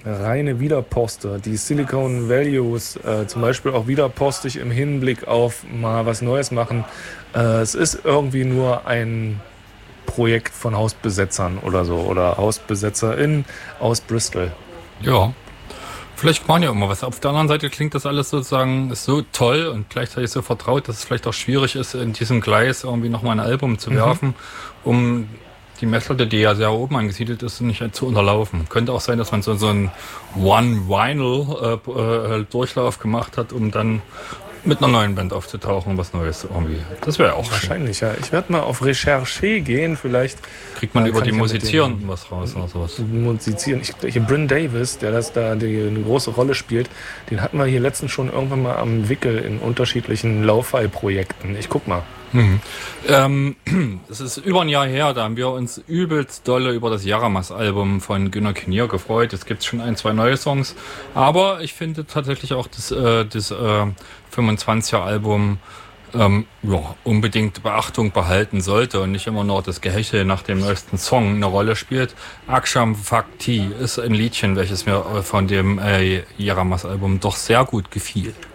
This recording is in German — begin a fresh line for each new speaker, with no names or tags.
reine Wiederposter. Die Silicon Values zum Beispiel auch wiederpostig im Hinblick auf mal was Neues machen. Es ist irgendwie nur ein Projekt von Hausbesetzern oder so oder HausbesetzerInnen aus Bristol.
Ja, vielleicht machen ja immer was. Auf der anderen Seite klingt das alles sozusagen so toll und gleichzeitig so vertraut, dass es vielleicht auch schwierig ist, in diesem Gleis irgendwie nochmal ein Album zu werfen, um die Messlatte, die ja sehr oben angesiedelt ist, nicht zu unterlaufen. Könnte auch sein, dass man so einen One-Vinyl-Durchlauf gemacht hat, um dann mit einer neuen Band aufzutauchen und was Neues irgendwie. Das wäre auch
wahrscheinlich, ja. Ich werde mal auf Recherche gehen, vielleicht.
Kriegt man über die Musizierenden was raus oder sowas?
Musizieren. Hier Bryn Davis, der das da eine große Rolle spielt, den hatten wir hier letztens schon irgendwann mal am Wickel in unterschiedlichen Lo-Fi-Projekten. Ich guck mal.
Es ist über ein Jahr her, da haben wir uns übelst dolle über das Yaramas-Album von Günner Kinnear gefreut. Jetzt gibt es schon 1, 2 neue Songs, aber ich finde tatsächlich auch das 25er-Album unbedingt Beachtung behalten sollte und nicht immer nur das Gehechel nach dem neuesten Song eine Rolle spielt. Aksham Bhakti ist ein Liedchen, welches mir von dem Yaramas-Album doch sehr gut gefiel.